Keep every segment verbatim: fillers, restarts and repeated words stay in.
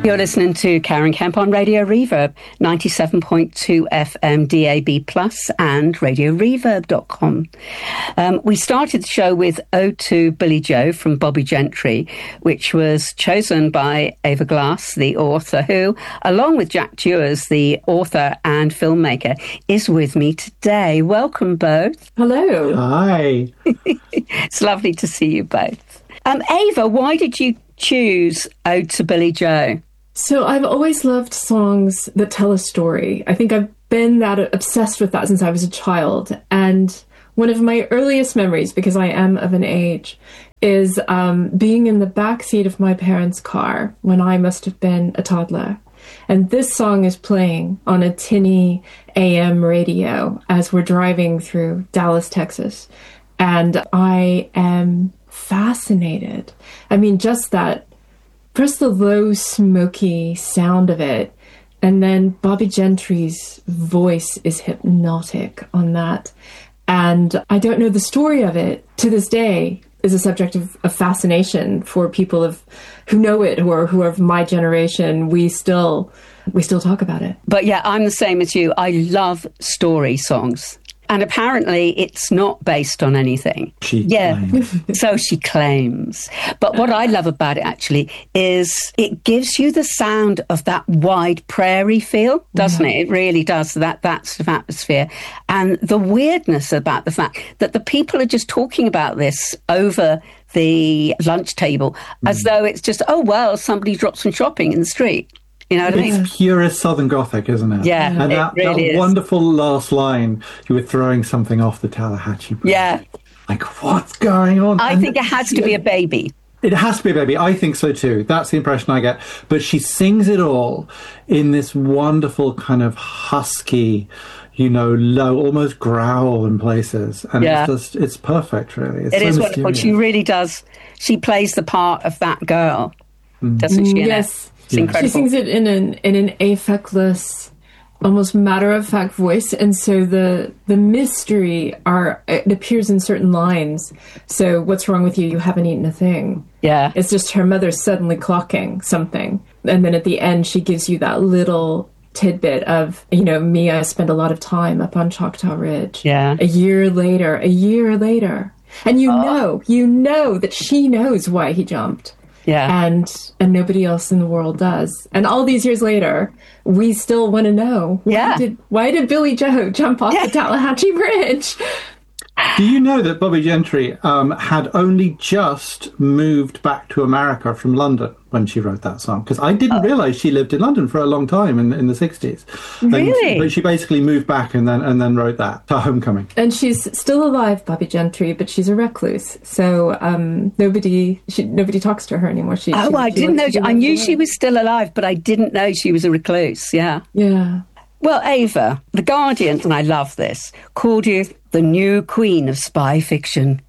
You're listening to Karen Kemp on Radio Reverb, ninety-seven point two F M D A B plus and radio reverb dot com. Um, we started the show with Ode to Billie Joe from Bobbie Gentry, which was chosen by Ava Glass, the author, who, along with Jack Dewars, the author and filmmaker, is with me today. Welcome both. Hello. Hi. It's lovely to see you both. Um, Ava, why did you choose Ode to Billie Joe? So I've always loved songs that tell a story. I think I've been that obsessed with that since I was a child. And one of my earliest memories, because I am of an age, is um, being in the backseat of my parents' car when I must have been a toddler. And this song is playing on a tinny A M radio as we're driving through Dallas, Texas. And I am fascinated. I mean, just that, first the low, smoky sound of it, and then Bobbie Gentry's voice is hypnotic on that. And I don't know the story of it. To this day, is a subject of, of fascination for people of who know it or who are of my generation. We still we still talk about it. But yeah, I'm the same as you. I love story songs. And apparently it's not based on anything. She yeah, claims. So she claims. But what I love about it, actually, is it gives you the sound of that wide prairie feel, doesn't yeah. it? It really does, that, that sort of atmosphere. And the weirdness about the fact that the people are just talking about this over the lunch table mm. as though it's just, oh, well, somebody dropped some shopping in the street. You know what I mean? It's purest Southern Gothic, isn't it? Yeah, and that, it really that is. Wonderful last line, you were throwing something off the Tallahatchie Bridge. Yeah. Like, what's going on? I and think it has to be a baby. It has to be a baby. I think so too. That's the impression I get. But she sings it all in this wonderful kind of husky, you know, low, almost growl in places. And yeah. it's just, it's perfect, really. It's it so is mysterious. wonderful. She really does. She plays the part of that girl, mm. doesn't she? Yes. It's incredible. She sings it in an in an affectless, almost matter-of-fact voice, and so the the mystery are it appears in certain lines. So, what's wrong with you? You haven't eaten a thing. Yeah, it's just her mother suddenly clocking something, and then at the end she gives you that little tidbit of, you know, me. I spent a lot of time up on Choctaw Ridge. Yeah, a year later, a year later, and you oh. know, you know that she knows why he jumped. Yeah. And and nobody else in the world does. And all these years later, we still want to know, why yeah. did why did Billie Joe jump off yeah. the Tallahatchie Bridge? Do you know that Bobbie Gentry um, had only just moved back to America from London when she wrote that song? Because I didn't oh. realise she lived in London for a long time in, in the sixties. Really? And, but she basically moved back and then and then wrote that, to Homecoming. And she's still alive, Bobbie Gentry, but she's a recluse. So um, nobody she, nobody talks to her anymore. She, oh, she, I she didn't know. she I knew she was still alive, but I didn't know she was a recluse. Yeah. Yeah. Well, Ava, The Guardian, and I love this, called you the new queen of spy fiction.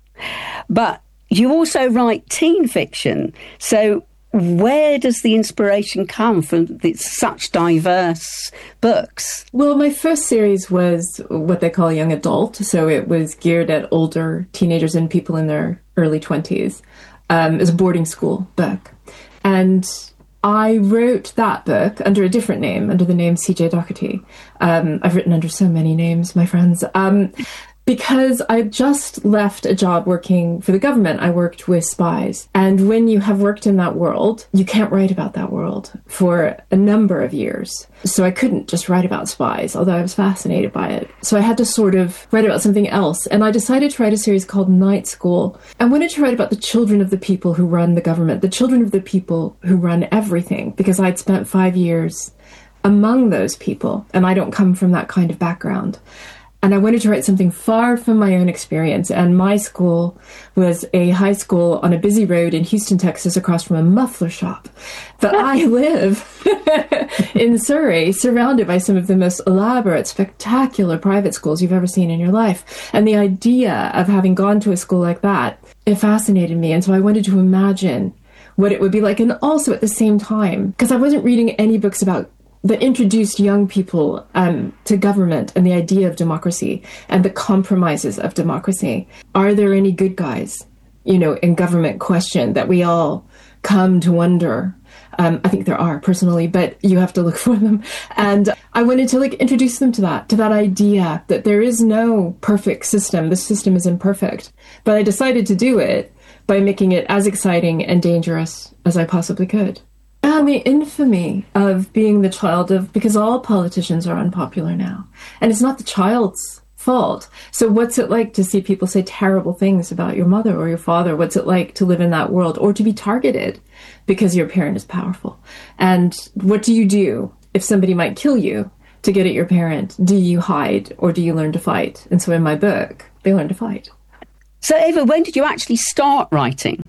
But you also write teen fiction. So where does the inspiration come from the, such diverse books? Well, my first series was what they call young adult. So it was geared at older teenagers and people in their early twenties. Um, it was a boarding school book. And I wrote that book under a different name, under the name C J Doherty. Um, I've written under so many names, my friends. Um, because I just left a job working for the government. I worked with spies. And when you have worked in that world, you can't write about that world for a number of years. So I couldn't just write about spies, although I was fascinated by it. So I had to sort of write about something else. And I decided to write a series called Night School. I wanted to write about the children of the people who run the government, the children of the people who run everything, because I'd spent five years among those people. And I don't come from that kind of background. And I wanted to write something far from my own experience. And my school was a high school on a busy road in Houston, Texas, across from a muffler shop. But I live in Surrey, surrounded by some of the most elaborate, spectacular private schools you've ever seen in your life. And the idea of having gone to a school like that, it fascinated me. And so I wanted to imagine what it would be like. And also at the same time, because I wasn't reading any books about that introduced young people um, to government and the idea of democracy and the compromises of democracy. Are there any good guys, you know, in government question that we all come to wonder? Um, I think there are personally, but you have to look for them. And I wanted to like introduce them to that, to that idea that there is no perfect system. The system is imperfect. But I decided to do it by making it as exciting and dangerous as I possibly could. And the infamy of being the child of, because all politicians are unpopular now. And it's not the child's fault. So what's it like to see people say terrible things about your mother or your father? What's it like to live in that world or to be targeted because your parent is powerful? And what do you do if somebody might kill you to get at your parent? Do you hide or do you learn to fight? And so in my book, they learn to fight. So Ava, when did you actually start writing?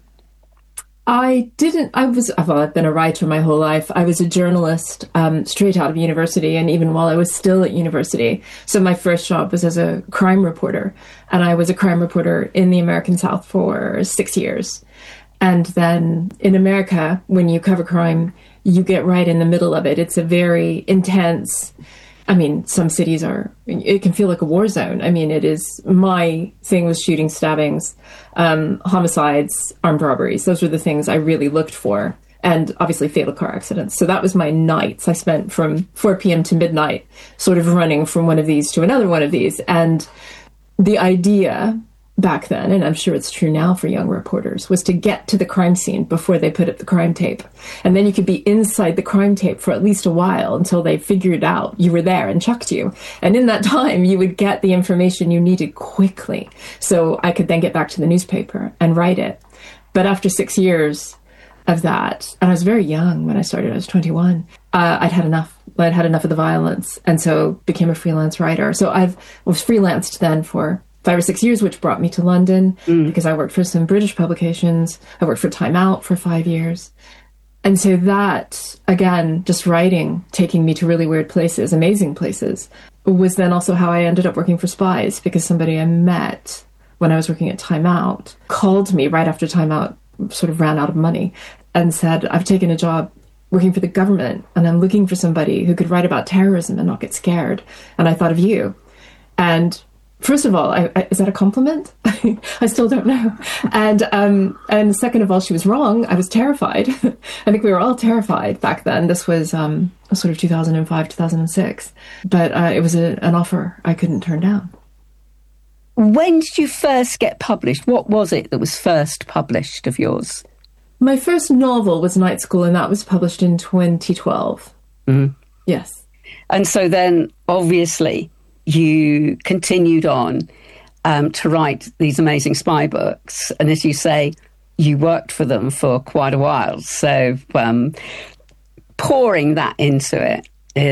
I didn't, I was, well, I've been a writer my whole life. I was a journalist um, straight out of university, and even while I was still at university. So my first job was as a crime reporter, and I was a crime reporter in the American South for six years. And then in America, when you cover crime, you get right in the middle of it. It's a very intense, I mean, some cities are, it can feel like a war zone. I mean, it is, my thing was shooting, stabbings, um, homicides, armed robberies. Those were the things I really looked for. And obviously fatal car accidents. So that was my nights. I spent from four p.m. to midnight sort of running from one of these to another one of these. And the idea back then, and I'm sure it's true now for young reporters, was to get to the crime scene before they put up the crime tape. And then you could be inside the crime tape for at least a while until they figured out you were there and chucked you. And in that time, you would get the information you needed quickly. So I could then get back to the newspaper and write it. But after six years of that, and I was very young when I started, I was twenty-one, uh, I'd had enough. I'd had enough of the violence, and so became a freelance writer. So I've was freelanced then for five or six years, which brought me to London mm. because I worked for some British publications. I worked for Time Out for five years. And so that, again, just writing, taking me to really weird places, amazing places, was then also how I ended up working for Spies, because somebody I met when I was working at Time Out called me right after Time Out sort of ran out of money and said, I've taken a job working for the government and I'm looking for somebody who could write about terrorism and not get scared. And I thought of you. And first of all, I, I, is that a compliment? I still don't know. And um, and second of all, she was wrong. I was terrified. I think we were all terrified back then. This was um, sort of two thousand five, two thousand six. But uh, it was a, an offer I couldn't turn down. When did you first get published? What was it that was first published of yours? My first novel was Night School, and that was published in twenty twelve. Mm-hmm. Yes. And so then, obviously, you continued on um, to write these amazing spy books. And as you say, you worked for them for quite a while. So um, pouring that into it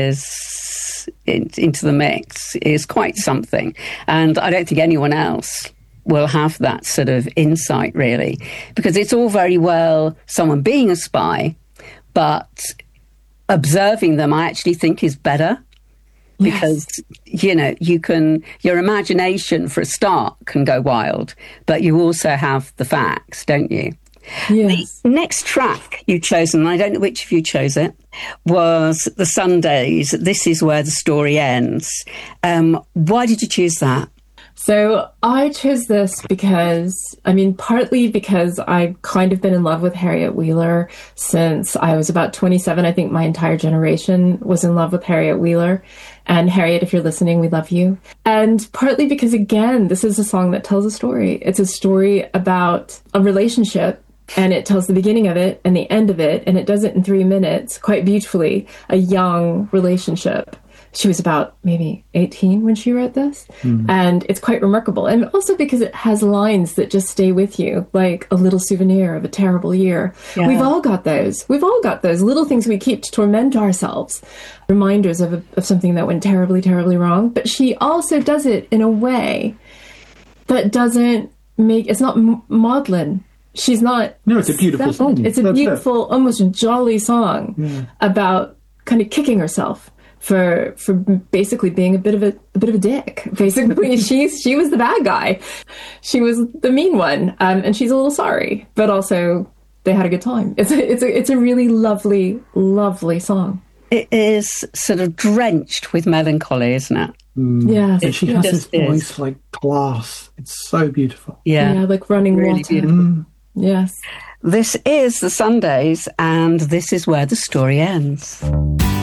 is in, into the mix is quite something. And I don't think anyone else will have that sort of insight, really, because it's all very well someone being a spy, but observing them, I actually think, is better. Because, yes. you know, you can, your imagination for a start can go wild, but you also have the facts, don't you? Yes. The next track you chose, and I don't know which of you chose it, was The Sundays, This Is Where the Story Ends. Um, why did you choose that? So I chose this because, I mean, partly because I've kind of been in love with Harriet Wheeler since I was about twenty-seven. I think my entire generation was in love with Harriet Wheeler. And Harriet, if you're listening, we love you. And partly because, again, this is a song that tells a story. It's a story about a relationship, and it tells the beginning of it and the end of it, and it does it in three minutes quite beautifully. A young relationship. She was about maybe eighteen when she wrote this. Mm. And it's quite remarkable. And also because it has lines that just stay with you, like a little souvenir of a terrible year. Yeah. We've all got those. We've all got those little things we keep to torment ourselves. Reminders of, a, of something that went terribly, terribly wrong. But she also does it in a way that doesn't make, it's not m- maudlin. She's not. No, it's a beautiful song. It's a That's beautiful, it. almost jolly song yeah. about kind of kicking herself. For for basically being a bit of a, a bit of a dick. Basically, she's she was the bad guy. She was the mean one, um, and she's a little sorry. But also, they had a good time. It's a it's a it's a really lovely, lovely song. It is sort of drenched with melancholy, isn't it? Mm. Yes, and she yes. has this voice like glass. It's so beautiful. Yeah, yeah, like running really water. Beautiful. Mm. Yes. This is The Sundays, and this is where the story ends.